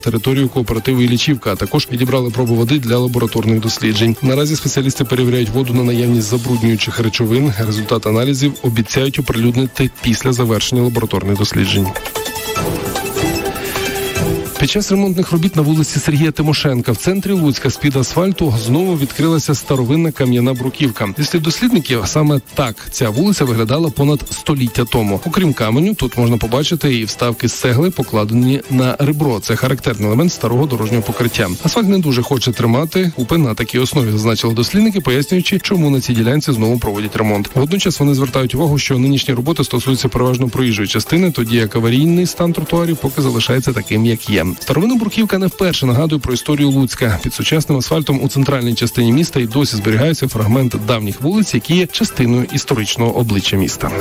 територію кооперативу «Іллічівка», а також відібрали проби води для лабораторних досліджень. Наразі спеціалісти перевіряють воду на наявність забруднюючих речовин. Результат аналізів обіцяють оприлюднити після завершення лабораторних досліджень. Під час ремонтних робіт на вулиці Сергія Тимошенка в центрі Луцька з-під асфальту знову відкрилася старовинна кам'яна бруківка. Зі слів дослідників, саме так ця вулиця виглядала понад століття тому. Окрім каменю, тут можна побачити і вставки з цегли, покладені на ребро. Це характерний елемент старого дорожнього покриття. Асфальт не дуже хоче тримати купи на такій основі, зазначили дослідники, пояснюючи, чому на цій ділянці знову проводять ремонт. Водночас вони звертають увагу, що нинішні роботи стосуються переважно проїжджої частини, тоді як аварійний стан тротуарів поки залишається таким, як є. Старовинна бруківка не вперше нагадує про історію Луцька. Під сучасним асфальтом у центральній частині міста і досі зберігаються фрагменти давніх вулиць, які є частиною історичного обличчя міста.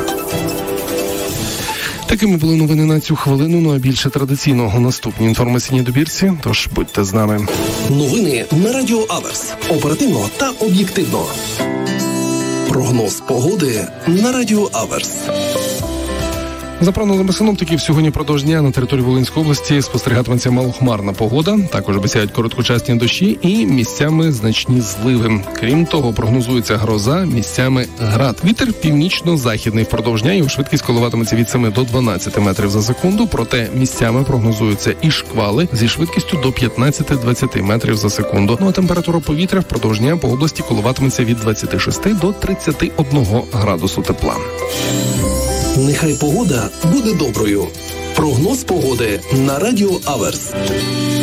Такими були новини на цю хвилину, ну а більше традиційно у наступній інформаційній добірці, тож будьте з нами. Новини на Радіо Аверс. Оперативно та об'єктивно. Прогноз погоди на Радіо Аверс. За прогнозами синоптиків, сьогодні продовж дня на території Волинської області спостерігатиметься малохмарна погода. Також обіцяють короткочасні дощі і місцями значні зливи. Крім того, прогнозується гроза, місцями град. Вітер північно-західний впродовж дня, його швидкість коливатиметься від 7 до 12 метрів за секунду. Проте місцями прогнозуються і шквали зі швидкістю до 15-20 метрів за секунду. Ну а температура повітря впродовж дня по області коливатиметься від 26 до 31 градусу тепла. Нехай погода буде доброю. Прогноз погоди на Радіо Аверс.